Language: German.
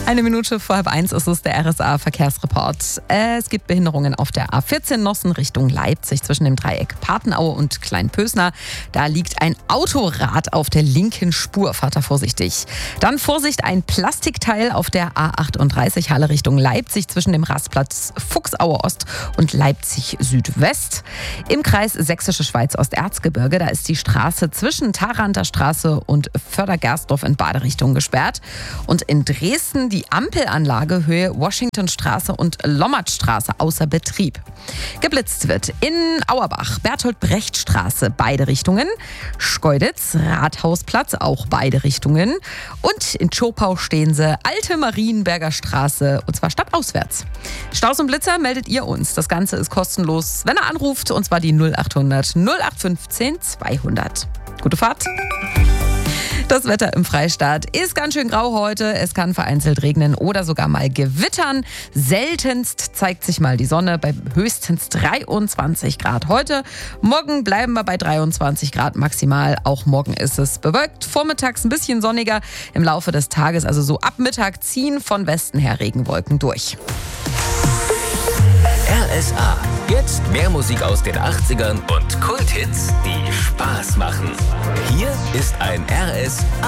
Eine Minute vor 12:30 ist es, der RSA-Verkehrsreport. Es gibt Behinderungen auf der A14 Nossen Richtung Leipzig zwischen dem Dreieck Patenaue und Kleinpösner. Da liegt ein Autorad auf der linken Spur. Fahrt da vorsichtig. Dann Vorsicht, ein Plastikteil auf der A38 Halle Richtung Leipzig zwischen dem Rastplatz Fuchsaue Ost und Leipzig Südwest. Im Kreis Sächsische Schweiz Osterzgebirge, da ist die Straße zwischen Tharanter Straße und Fördergersdorf in Baderichtung gesperrt. Und in Dresden die Ampelanlage Höhe Washingtonstraße und Lommertstraße außer Betrieb. Geblitzt wird in Auerbach, Bertolt-Brecht-Straße, beide Richtungen. Schkeuditz, Rathausplatz, auch beide Richtungen. Und in Tschopau stehen sie, Alte Marienberger Straße, und zwar stadtauswärts. Staus und Blitzer meldet ihr uns. Das Ganze ist kostenlos, wenn ihr anruft, und zwar die 0800 0815 200. Gute Fahrt. Das Wetter im Freistaat ist ganz schön grau heute. Es kann vereinzelt regnen oder sogar mal gewittern. Seltenst zeigt sich mal die Sonne bei höchstens 23 Grad heute. Morgen bleiben wir bei 23 Grad maximal. Auch morgen ist es bewölkt. Vormittags ein bisschen sonniger. Im Laufe des Tages, also so ab Mittag, ziehen von Westen her Regenwolken durch. RSA. Jetzt mehr Musik aus den 80ern und Kulthits, die Spaß machen. Hier ist ein RSA.